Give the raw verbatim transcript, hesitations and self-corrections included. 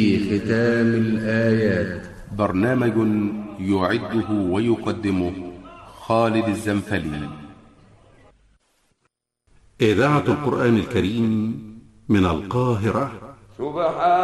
ختام الآيات. برنامج يعده ويقدمه خالد الزنفلي. إذاعة القرآن الكريم من القاهرة. سبحان